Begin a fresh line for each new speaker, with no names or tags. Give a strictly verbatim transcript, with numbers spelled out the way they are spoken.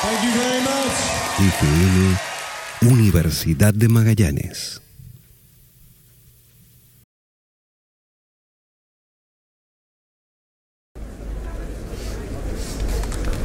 Thank you very much.
F M, Universidad de Magallanes.